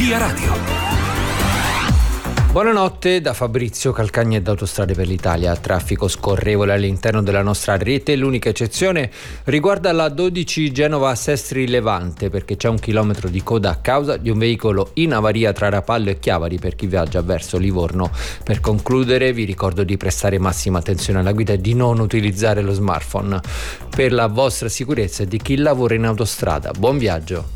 Via Radio. Buonanotte da Fabrizio Calcagni ed Autostrade per l'Italia. Traffico scorrevole all'interno della nostra rete. L'unica eccezione riguarda la 12 Genova-Sestri Levante, perché c'è 1 chilometro di coda a causa di un veicolo in avaria tra Rapallo e Chiavari per chi viaggia verso Livorno. Per concludere vi ricordo di prestare massima attenzione alla guida e di non utilizzare lo smartphone per la vostra sicurezza e di chi lavora in autostrada. Buon viaggio!